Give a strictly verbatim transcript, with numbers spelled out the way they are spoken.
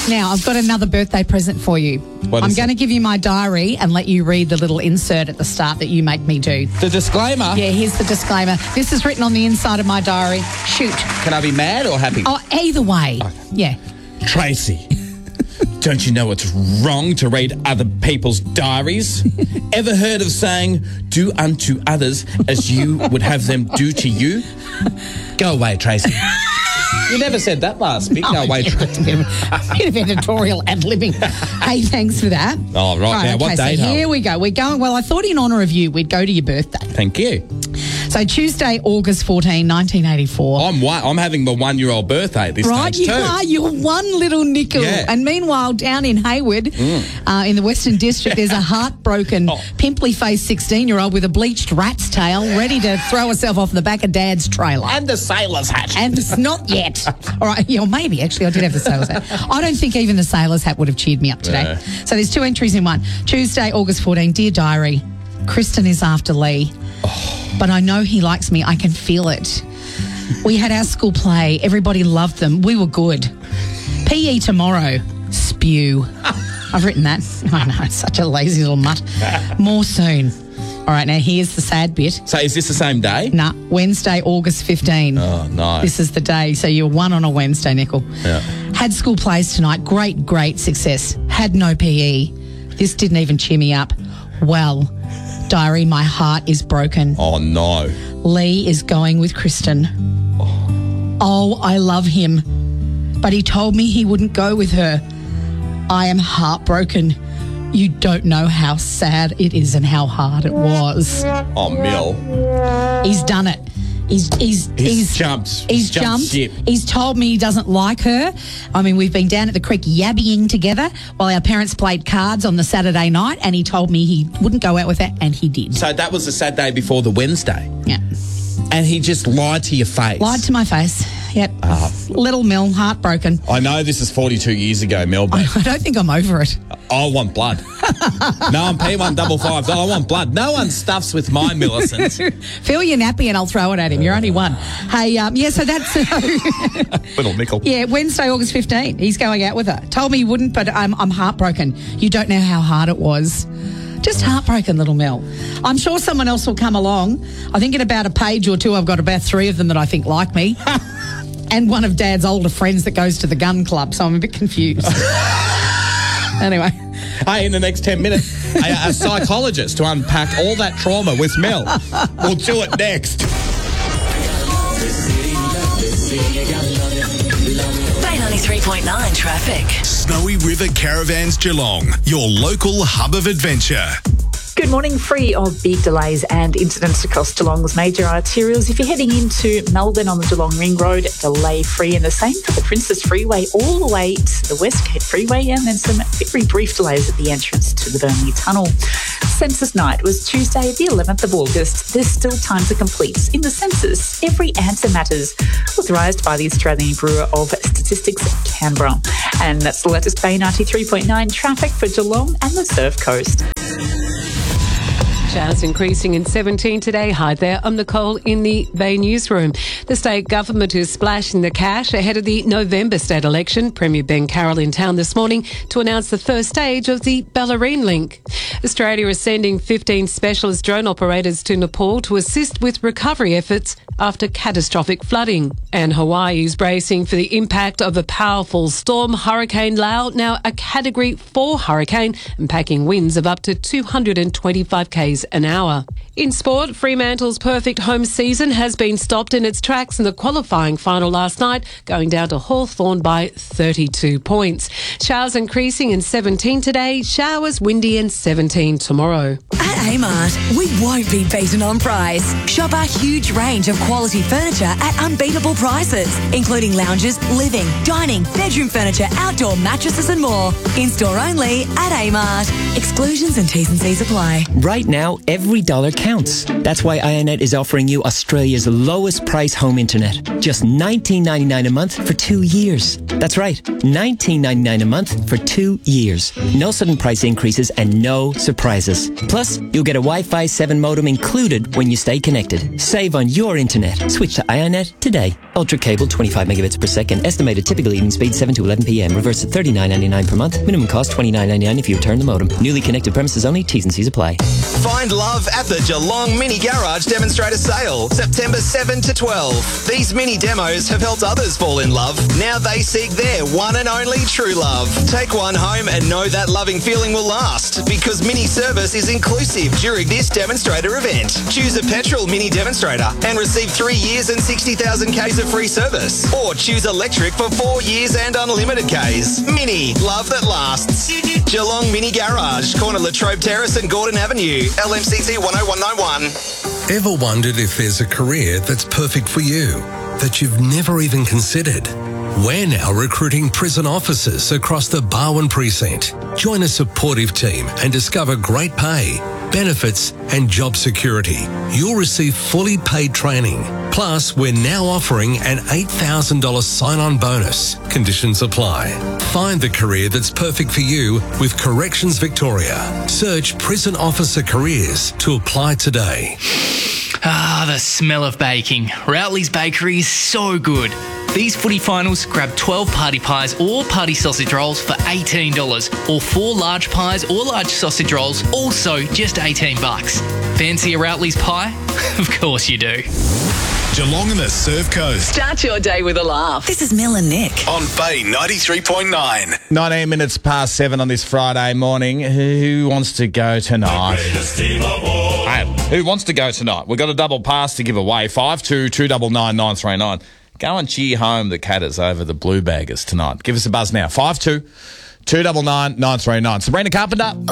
Now, I've got another birthday present for you. What I'm is going to it? give you my diary and let you read the little insert at the start that you make me do. The disclaimer? Yeah, here's the disclaimer. This is written on the inside of my diary. Shoot. Can I be mad or happy? Oh, either way. Yeah. Tracy, don't you know it's wrong to read other people's diaries? Ever heard of saying, do unto others as you would have them do to you? Go away, Tracy. You never said that last bit. Go away, yeah, Tracy. a bit of, a bit of editorial ad-libbing. Hey, thanks for that. Oh, right. Now, what okay, date, so Hal? here we go. We're going, well, I thought in honour of you, we'd go to your birthday. Thank you. So Tuesday, August fourteenth, nineteen eighty-four. I'm one, I'm having my one-year-old birthday at this Right, stage you too. are. You're one little nickel. Yeah. And meanwhile, down in Hayward, mm. uh, in the Western District, there's a heartbroken, oh. pimply-faced sixteen-year-old with a bleached rat's tail ready to throw herself off the back of Dad's trailer. And the sailor's hat. And it's not yet. All right, yeah, well, maybe, actually, I did have the sailor's hat. I don't think even the sailor's hat would have cheered me up today. Yeah. So there's two entries in one. Tuesday, August fourteenth, Dear Diary, Kristen is after Lee. Oh. But I know he likes me. I can feel it. We had our school play. Everybody loved them. We were good. P E tomorrow. Spew. I've written that. I know, it's such a lazy little mutt. More soon. All right, now here's the sad bit. So is this the same day? Nah, Wednesday, August fifteenth. Oh, no. This is the day. So you're one on a Wednesday, Nickel. Yeah. Had school plays tonight. Great, great success. Had no P E. This didn't even cheer me up. Well, diary, my heart is broken. Oh, no. Lee is going with Kristen. Oh. oh, I love him. But he told me he wouldn't go with her. I am heartbroken. You don't know how sad it is and how hard it was. Oh, Mill. He's done it. He's he's he's, he's jumped. He's, He's jumped. jumped ship. He's told me he doesn't like her. I mean, we've been down at the creek yabbying together while our parents played cards on the Saturday night, and he told me he wouldn't go out with her, and he did. So that was the Saturday before the Wednesday. Yeah. And he just lied to your face. Lied to my face. Yep. Uh, Little Mill, heartbroken. I know this is forty-two years ago, Mill, but I don't think I'm over it. I want blood. No, I'm P one double five. I want blood. No one stuffs with my Millicent. Fill your nappy and I'll throw it at him. You're only one. Hey, um, yeah, so that's... Little nickel. Yeah, Wednesday, August fifteenth. He's going out with her. Told me he wouldn't, but I'm, I'm heartbroken. You don't know how hard it was. Just heartbroken, little Mel. I'm sure someone else will come along. I think in about a page or two, I've got about three of them that I think like me. And one of Dad's older friends that goes to the gun club, so I'm a bit confused. Anyway. Hey, in the next ten minutes, a, a psychologist to unpack all that trauma with Mel. We'll do it next. Bay ninety-three point nine traffic. Snowy River Caravans Geelong, your local hub of adventure. Good morning. Free of big delays and incidents across Geelong's major arterials. If you're heading into Melbourne on the Geelong Ring Road, delay free, and the same for the Princess Freeway all the way to the Westgate Freeway, and then some very brief delays at the entrance to the Burnley Tunnel. Census night was Tuesday, the eleventh of August. There's still time to complete. In the census, every answer matters. Authorised by the Australian Bureau of Statistics, Canberra. And that's the latest Bay ninety-three point nine traffic for Geelong and the Surf Coast. Showers increasing in seventeen today. Hi there, I'm Nicole in the Bay Newsroom. The state government is splashing the cash ahead of the November state election. Premier Ben Carroll in town this morning to announce the first stage of the Bellarine link. Australia is sending fifteen specialist drone operators to Nepal to assist with recovery efforts after catastrophic flooding. And Hawaii is bracing for the impact of a powerful storm, Hurricane Lau, now a Category four hurricane, and packing winds of up to two hundred twenty-five kays an hour. In sport, Fremantle's perfect home season has been stopped in its tracks in the qualifying final last night, going down to Hawthorn by thirty-two points. Showers increasing in seventeen today, showers windy and seventeen tomorrow. At Amart, we won't be beaten on price. Shop our huge range of quality furniture at unbeatable prices, including lounges, living, dining, bedroom furniture, outdoor mattresses and more. In-store only at Amart. Exclusions and T's and C's apply. Right now, every dollar counts. That's why iiNet is offering you Australia's lowest price home internet. Just nineteen ninety-nine a month for two years. That's right, nineteen ninety-nine a month for two years. No sudden price increases and no surprises. Plus, you'll get a Wi-Fi seven modem included when you stay connected. Save on your internet. Switch to iiNet today. Ultra cable, twenty-five megabits per second. Estimated typical evening speed, seven to eleven p.m. Reverse at thirty-nine ninety-nine per month. Minimum cost, twenty-nine ninety-nine if you return the modem. Newly connected premises only. T's and C's apply. Find love at the Geelong Mini Garage Demonstrator Sale, September seventh to twelfth. These mini demos have helped others fall in love. Now they seek their one and only true love. Take one home and know that loving feeling will last, because mini service is inclusive during this demonstrator event. Choose a petrol mini demonstrator and receive three years and sixty thousand kays of free service. Or choose electric for four years and unlimited kays. Mini, love that lasts. Geelong Mini Garage, corner Latrobe Terrace and Gordon Avenue, L M C T one oh one nine one. Ever wondered if there's a career that's perfect for you, that you've never even considered? We're now recruiting prison officers across the Barwon precinct. Join a supportive team and discover great pay, benefits and job security. You'll receive fully paid training. Plus, we're now offering an eight thousand dollars sign-on bonus. Conditions apply. Find the career that's perfect for you with Corrections Victoria. Search Prison Officer Careers to apply today. Ah, the smell of baking. Routley's Bakery is so good. These footy finals, grab twelve party pies or party sausage rolls for eighteen dollars, or four large pies or large sausage rolls, also just eighteen bucks. Fancy a Routley's pie? Of course you do. Geelong and the Surf Coast. Start your day with a laugh. This is Mel and Nick. On Bay ninety-three point nine. nineteen minutes past seven on this Friday morning. Who wants to go tonight? Hey, who wants to go tonight? We've got a double pass to give away. five two two nine nine nine three nine. Go and cheer home the Catters over the Blue Baggers tonight. Give us a buzz now. five two two nine nine nine three nine. Sabrina Carpenter.